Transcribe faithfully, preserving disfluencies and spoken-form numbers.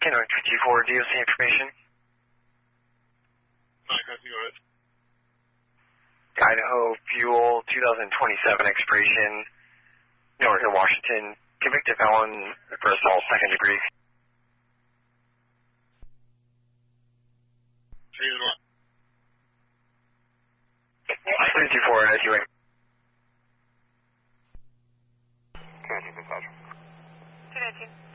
Kennewick two four, D O C information. Hi, can I see it? Idaho Fuel twenty twenty-seven expiration, Newark, Washington. Convicted felon for assault, second degree. three two four, S U A. two nineteen, dispatcher. two nineteen.